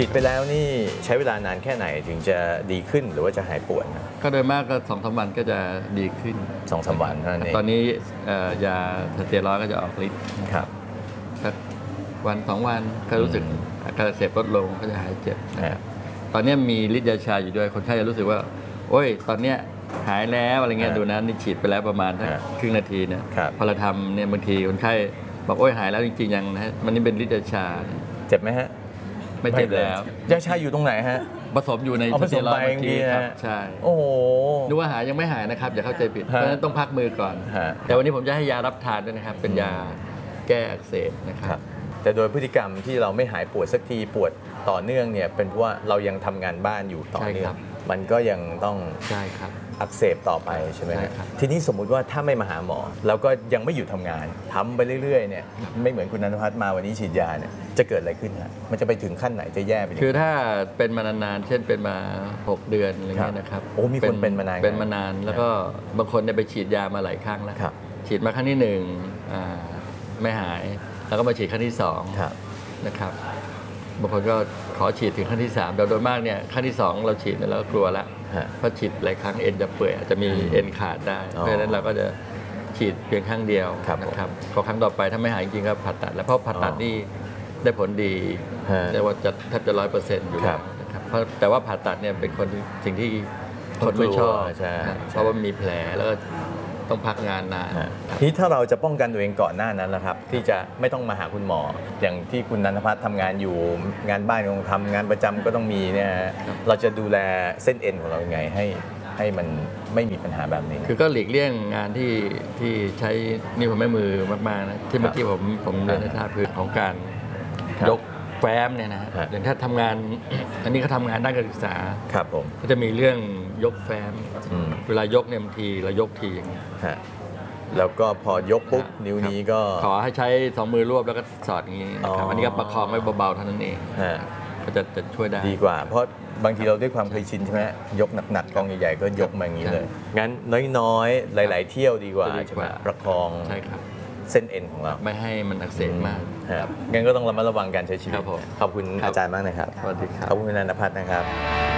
ฉีดไปแล้วนี่ใช้เวลานานแค่ไหนถึงจะดีขึ้นหรือว่าจะหายปวดนะก็โดยมากก็2-3 วันก็จะดีขึ้น 2-3 วันเท่านั้นเองตอนนี้ยาสเตียรอยด์ก็จะออกฤทธิ์ครับสัก1-2 วันก็รู้สึกอาการอักเสบลดลงก็จะหายเจ็บนะครับตอนนี้มีฤทธิ์ยาชาอยู่ด้วยคนไข้จะรู้สึกว่าโอ้ยตอนเนี้ยหายแล้วอะไรเงี้ยดูนะนี่ฉีดไปแล้วประมาณครึ่งนาทีเนี่ยพอเราทำเนี่ยบางทีคนไข้บอกโอ้ยหายแล้วจริงๆยังนะมันนี่เป็นฤทธิ์ยาชาเจ็บไหมฮะไม่เจ็บแล้วยาชาอยู่ตรงไหนฮะผสมอยู่ในสเตียรอยด์เมื่อกี้ครับใช่โอ้โหนึกว่าหายยังไม่หายนะครับอย่าเข้าใจผิดเพราะฉะนั้นต้องพักมือก่อนแต่วันนี้ผมจะให้ยารับทานด้วยนะครับเป็นยาแก้อักเสบนะครับแต่โดยพฤติกรรมที่เราไม่หายปวดสักทีปวดต่อเนื่องเนี่ยเป็นเพราะว่าเรายังทำงานบ้านอยู่ต่อเนื่องมันก็ยังต้องใช่ครับอักเสบต่อไปใช่ไหมครับทีนี้สมมุติว่าถ้าไม่มาหาหมอแล้วก็ยังไม่หยุดทำงานทำไปเรื่อยๆเนี่ยไม่เหมือนคุณนันทพัฒน์มาวันนี้ฉีดยาเนี่ยจะเกิดอะไรขึ้นฮะมันจะไปถึงขั้นไหนจะแย่ไปคือถ้าเป็นมานานๆเช่นเป็นมา6 เดือนอะไรเงี้ยนะครับโอ้มีคนเป็นมานานแล้วก็บางคนเนี่ยไปฉีดยามาหลายครั้งแล้วฉีดมาครั้งที่1ไม่หายแล้วก็มาฉีดครั้งที่2นะครับบางคนก็ขอฉีดถึงครั้งที่3แต่โดยมากเนี่ยครั้งที่2เราฉีดแล้วกลัวแล้วเพราะฉีดหลายครั้งเอ็นจะเปื่อยอาจจะมีเอ็นขาดได้เพราะฉะนั้นเราก็จะฉีดเพียงครั้งเดียวนะครับพอครั้งต่อไปถ้าไม่หายจริงก็ผ่าตัดแล้วเพราะผ่าตัดนี่ได้ผลดีเรียกว่าจะแทบจะ100%อยู่แล้วนะครับแต่ว่าผ่าตัดเนี่ยเป็นสิ่งที่คนไม่ชอบเพราะว่ามีแผลแล้วก็ต้องพักงานนานทีนี้ถ้าเราจะป้องกันตัวเองก่อนหน้านั้นนะครับที่จะไม่ต้องมาหาคุณหมออย่างที่คุณนันทพัฒน์ทำงานอยู่งานบ้านต้องทำงานประจำก็ต้องมีเนี่ยเราจะดูแลเส้นเอ็นของเราไงให้มันไม่มีปัญหาแบบนี้คือก็หลีกเลี่ยงงานที่ใช้นิ้วหัวแม่มือมากๆนะที่เมื่อกี้ผมเรียนให้ทราบคือของการยกแฟ้มเนี่ยนะอย่างถ้าทำงานอันนี้เขาทำงานด้านการศึกษาครับผมก็จะมีเรื่องยกแฟ้มเวลายกเนี่ยบางทีเรายกทีอย่างนี้แล้วก็พอยกปุ๊บนิ้วนี้ก็ขอให้ใช้2 มือรวบแล้วก็สอดอย่างนี้นะครับอันนี้ก็ประคองไว้เบาๆเท่านั้นเองก็จะช่วยได้ดีกว่าเพราะบางทีเราด้วยความเคยชินใช่ไหมยกหนักๆกองใหญ่ๆก็ยกมาอย่างนี้เลยงั้นน้อยๆหลายๆเที่ยวดีกว่าใช่ไหมประคองใช่ครับเส้นเอ็นของเราไม่ให้มันอักเสบมากงั้นก็ต้องระมัดระวังการใช้ชีวิตขอบคุณอาจารย์มากนะครับสวัสดีครับขอบคุณคุณนันทพัฒน์นะครับ